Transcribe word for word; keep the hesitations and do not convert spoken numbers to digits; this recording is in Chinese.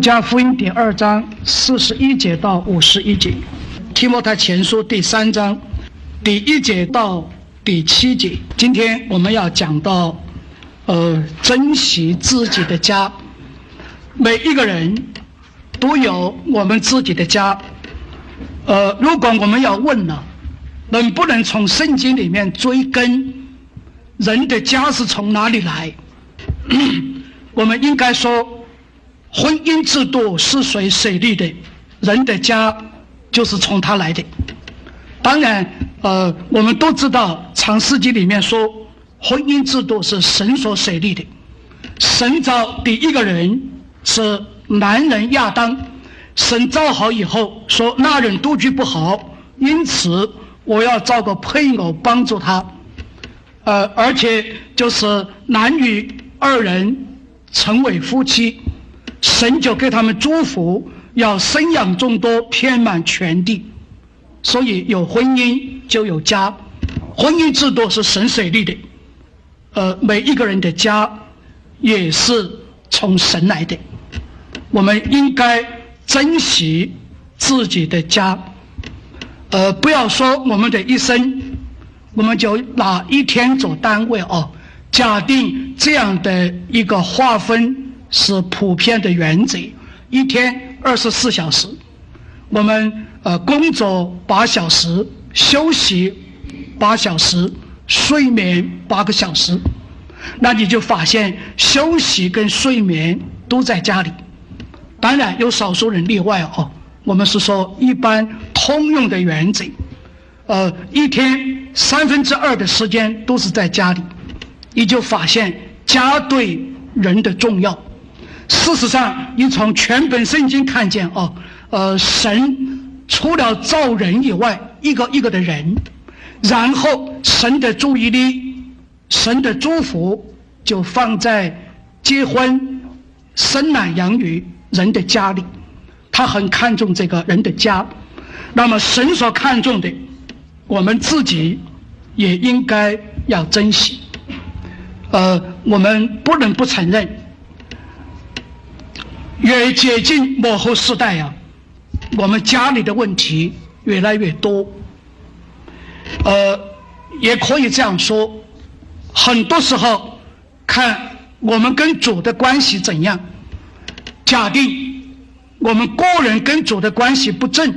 加福音第二章四十一节到五十一节，提摩太前书第三章第一节到第七节。今天我们要讲到呃，珍惜自己的家。每一个人都有我们自己的家。呃，如果我们要问了，能不能从圣经里面追根人的家是从哪里来？我们应该说，婚姻制度是谁设立的，人的家就是从他来的。当然呃，我们都知道创世纪里面说婚姻制度是神所设立的。神造第一个人是男人亚当，神造好以后说那人独居不好，因此我要造个配偶帮助他，呃，而且就是男女二人成为夫妻，神就给他们祝福，要生养众多，遍满全地。所以有婚姻就有家，婚姻制度是神设立的。呃，每一个人的家也是从神来的，我们应该珍惜自己的家。呃，不要说我们的一生，我们就拿一天做单位哦。假定这样的一个划分是普遍的原则，一天二十四小时，我们呃工作八小时，休息八小时，睡眠八个小时，那你就发现休息跟睡眠都在家里。当然有少数人例外哦，我们是说一般通用的原则，呃，一天三分之二的时间都是在家里，你就发现家对人的重要。事实上，你从全本圣经看见哦，呃，神除了造人以外，一个一个的人，然后神的注意力、神的祝福就放在结婚、生男养女人的家里，他很看重这个人的家。那么神所看重的，我们自己也应该要珍惜。呃，我们不能不承认，越接近末后世代啊，我们家里的问题越来越多。呃，也可以这样说，很多时候看我们跟主的关系怎样。假定我们个人跟主的关系不正，